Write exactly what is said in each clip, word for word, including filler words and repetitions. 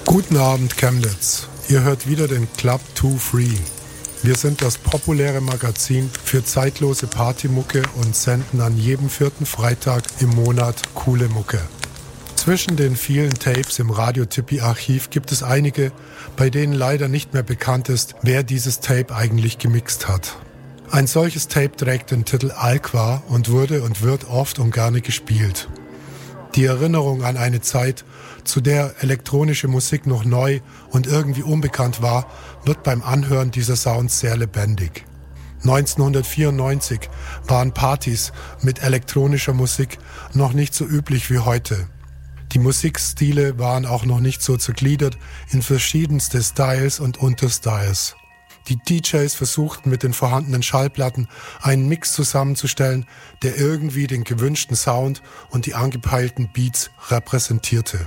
Guten Abend Chemnitz, ihr hört wieder den Club Too Free. Wir sind das populäre Magazin für zeitlose Partymucke und senden an jedem vierten Freitag im Monat coole Mucke. Zwischen den vielen Tapes im Radio-Tippi-Archiv gibt es einige, bei denen leider nicht mehr bekannt ist, wer dieses Tape eigentlich gemixt hat. Ein solches Tape trägt den Titel Alqua und wurde und wird oft und gerne gespielt. Die Erinnerung an eine Zeit, zu der elektronische Musik noch neu und irgendwie unbekannt war, wird beim Anhören dieser Sounds sehr lebendig. neunzehnhundertvierundneunzig waren Partys mit elektronischer Musik noch nicht so üblich wie heute. Die Musikstile waren auch noch nicht so zergliedert in verschiedenste Styles und Unterstyles. Die D Js versuchten mit den vorhandenen Schallplatten einen Mix zusammenzustellen, der irgendwie den gewünschten Sound und die angepeilten Beats repräsentierte.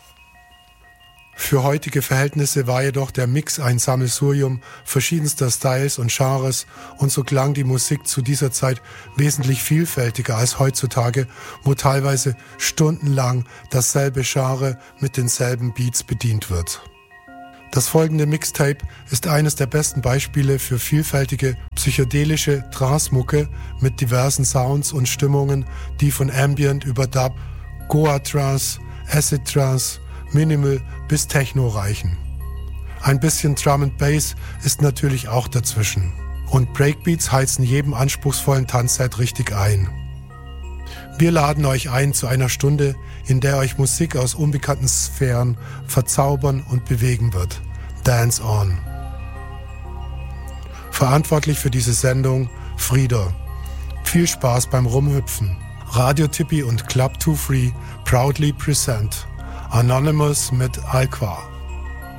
Für heutige Verhältnisse war jedoch der Mix ein Sammelsurium verschiedenster Styles und Genres und so klang die Musik zu dieser Zeit wesentlich vielfältiger als heutzutage, wo teilweise stundenlang dasselbe Genre mit denselben Beats bedient wird. Das folgende Mixtape ist eines der besten Beispiele für vielfältige psychedelische Trance-Mucke mit diversen Sounds und Stimmungen, die von Ambient über Dub, Goa-Trance, Acid-Trance, Minimal bis Techno reichen. Ein bisschen Drum and Bass ist natürlich auch dazwischen. Und Breakbeats heizen jedem anspruchsvollen Tanzset richtig ein. Wir laden euch ein zu einer Stunde, in der euch Musik aus unbekannten Sphären verzaubern und bewegen wird. Dance on. Verantwortlich für diese Sendung Frieder. Viel Spaß beim Rumhüpfen. Radio Tippi und Club Too Free proudly present Anonymous mit Alqua.